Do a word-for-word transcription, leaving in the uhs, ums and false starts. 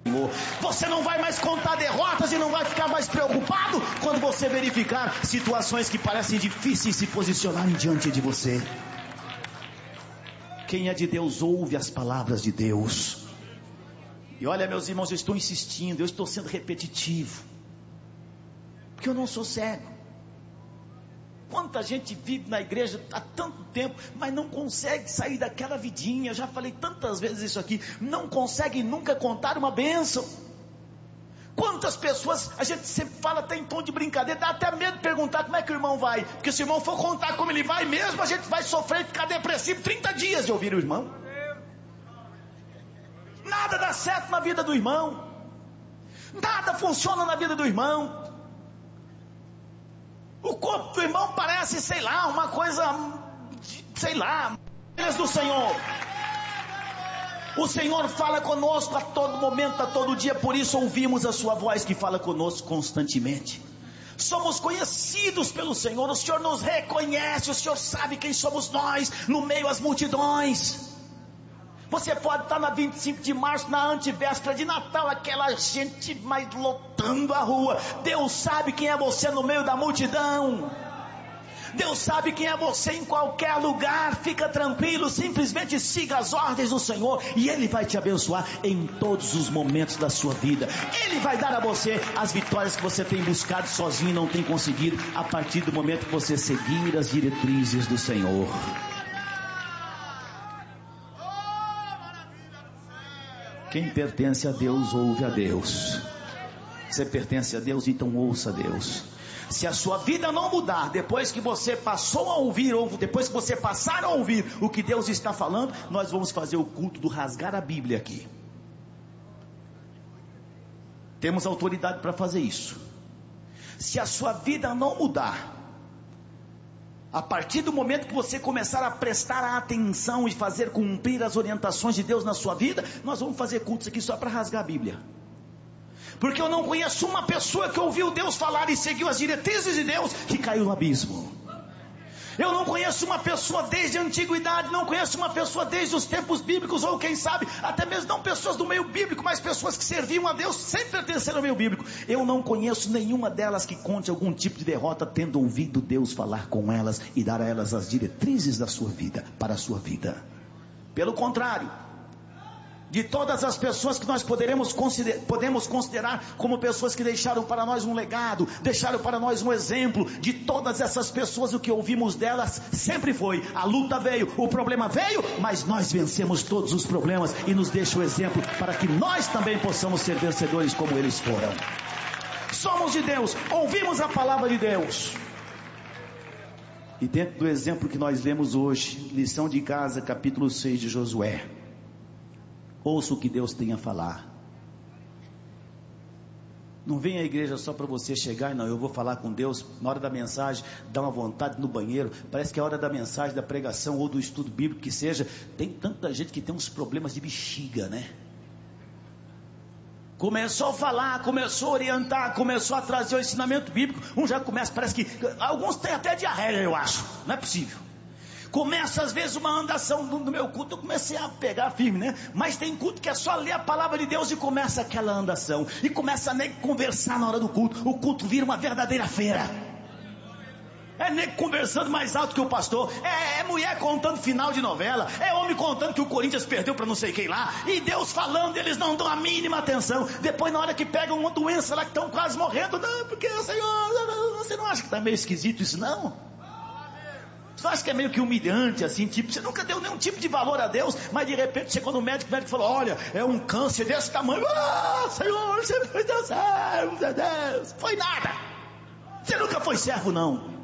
Você não vai mais contar derrotas e não vai ficar mais preocupado quando você verificar situações que parecem difíceis se posicionarem diante de você. Quem é de Deus ouve as palavras de Deus. E olha, meus irmãos, eu estou insistindo, eu estou sendo repetitivo, porque eu não sou cego. Quanta gente vive na igreja há tanto tempo, mas não consegue sair daquela vidinha. Eu já falei tantas vezes isso aqui. Não consegue nunca contar uma bênção. Quantas pessoas, a gente sempre fala até em tom de brincadeira, dá até medo de perguntar como é que o irmão vai, porque se o irmão for contar como ele vai mesmo, a gente vai sofrer e ficar depressivo trinta dias de ouvir o irmão. Nada dá certo na vida do irmão, nada funciona na vida do irmão. O corpo do irmão parece, sei lá, uma coisa, sei lá, do Senhor. O Senhor fala conosco a todo momento, a todo dia, por isso ouvimos a sua voz que fala conosco constantemente. Somos conhecidos pelo Senhor, o Senhor nos reconhece, o Senhor sabe quem somos nós, no meio às multidões. Você pode estar na vinte e cinco de março, na antevéspera de Natal, aquela gente mais lotando a rua. Deus sabe quem é você no meio da multidão. Deus sabe quem é você em qualquer lugar. Fica tranquilo, simplesmente siga as ordens do Senhor e Ele vai te abençoar em todos os momentos da sua vida. Ele vai dar a você as vitórias que você tem buscado sozinho e não tem conseguido, a partir do momento que você seguir as diretrizes do Senhor. Quem pertence a Deus, ouve a Deus. Você pertence a Deus, então ouça a Deus. Se a sua vida não mudar, depois que você passou a ouvir, ou depois que você passar a ouvir o que Deus está falando, nós vamos fazer o culto do rasgar a Bíblia aqui. Temos autoridade para fazer isso. Se a sua vida não mudar, a partir do momento que você começar a prestar atenção e fazer cumprir as orientações de Deus na sua vida, nós vamos fazer cultos aqui só para rasgar a Bíblia. Porque eu não conheço uma pessoa que ouviu Deus falar e seguiu as diretrizes de Deus que caiu no abismo. Eu não conheço uma pessoa desde a antiguidade, não conheço uma pessoa desde os tempos bíblicos, ou quem sabe, até mesmo não pessoas do meio bíblico, mas pessoas que serviam a Deus sem pertencer ao meio bíblico. Eu não conheço nenhuma delas que conte algum tipo de derrota, tendo ouvido Deus falar com elas e dar a elas as diretrizes da sua vida, para a sua vida. Pelo contrário, de todas as pessoas que nós poderemos consider, podemos considerar como pessoas que deixaram para nós um legado, deixaram para nós um exemplo, de todas essas pessoas, o que ouvimos delas sempre foi: a luta veio, o problema veio, mas nós vencemos todos os problemas, e nos deixa o exemplo para que nós também possamos ser vencedores como eles foram. Somos de Deus, ouvimos a palavra de Deus, e dentro do exemplo que nós lemos hoje, lição de casa, capítulo seis de Josué, ouça o que Deus tem a falar. Não vem à igreja só para você chegar e não, eu vou falar com Deus. Na hora da mensagem, dá uma vontade no banheiro. Parece que é a hora da mensagem, da pregação ou do estudo bíblico que seja. Tem tanta gente que tem uns problemas de bexiga, né? Começou a falar, começou a orientar, começou a trazer o ensinamento bíblico. Um já começa, parece que alguns têm até diarreia, eu acho. Não é possível. Começa às vezes uma andação no meu culto, eu comecei a pegar firme, né? Mas tem culto que é só ler a palavra de Deus e começa aquela andação, e começa a nem conversar na hora do culto. O culto vira uma verdadeira feira. É nego conversando mais alto que o pastor, é, é mulher contando final de novela, é homem contando que o Corinthians perdeu para não sei quem lá, e Deus falando, eles não dão a mínima atenção. Depois na hora que pegam uma doença lá que estão quase morrendo, não, porque Senhor, você não acha que está meio esquisito isso não? Você acha que é meio que humilhante assim, tipo, você nunca deu nenhum tipo de valor a Deus, mas de repente chegou no médico, o médico falou: olha, é um câncer desse tamanho. Ah, Senhor, você foi Deus servo, meu Deus. Foi nada. Você nunca foi servo não.